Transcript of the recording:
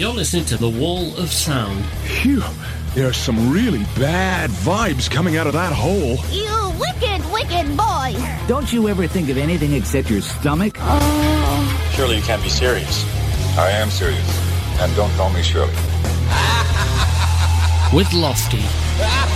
You're listening to The Wall of Sound. Phew, there's some really bad vibes coming out of that hole. You wicked, wicked boy. Don't you ever think of anything except your stomach? Surely you can't be serious. I am serious. And don't call me Shirley. With Lofty.